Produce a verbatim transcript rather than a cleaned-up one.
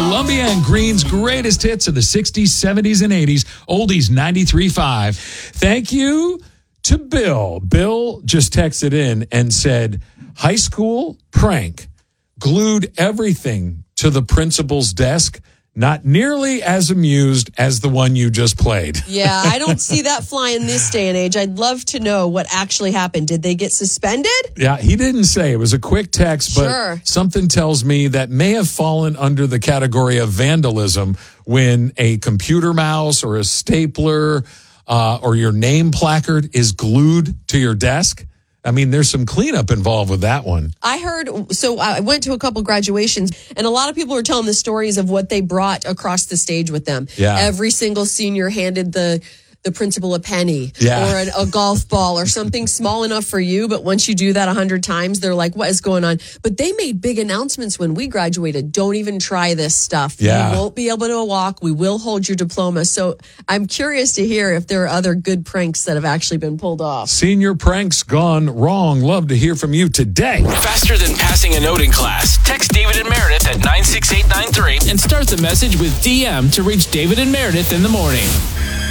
Columbia and Green's greatest hits of the sixties, seventies, and eighties. Oldies ninety-three point five. Thank you to Bill. Bill just texted in and said, high school prank, glued everything to the principal's desk. Not nearly as amused as the one you just played. Yeah, I don't see that flying this day and age. I'd love to know what actually happened. Did they get suspended? Yeah, he didn't say. It was a quick text, but Sure. something tells me that may have fallen under the category of vandalism when a computer mouse or a stapler uh, or your name placard is glued to your desk. I mean, there's some cleanup involved with that one. I heard, so I went to a couple graduations, and a lot of people were telling the stories of what they brought across the stage with them. Yeah. Every single senior handed the the principal a penny Yeah. or an, a golf ball or something small enough for you. But once you do that a hundred times, they're like, what is going on? But they made big announcements when we graduated. Don't even try this stuff. Yeah. You won't be able to walk. We will hold your diploma. So I'm curious to hear if there are other good pranks that have actually been pulled off. Senior pranks gone wrong. Love to hear from you today. Faster than passing a note in class. Text David and Meredith at nine six eight nine three and start the message with D M to reach David and Meredith in the morning.